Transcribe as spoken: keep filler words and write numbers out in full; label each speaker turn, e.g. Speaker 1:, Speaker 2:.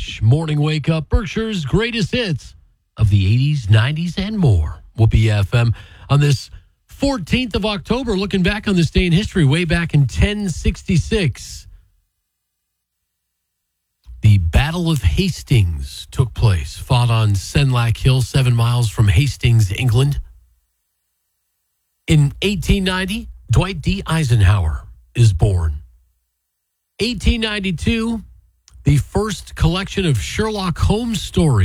Speaker 1: Rush, Morning Wake Up, Berkshire's greatest hits of the eighties, nineties, and more. Whoopee F M on this fourteenth of October, looking back on this day in history, way back in ten sixty-six. The Battle of Hastings took place, fought on Senlac Hill, seven miles from Hastings, England. In eighteen ninety, Dwight D. Eisenhower is born. eighteen ninety-two, the first collection of Sherlock Holmes stories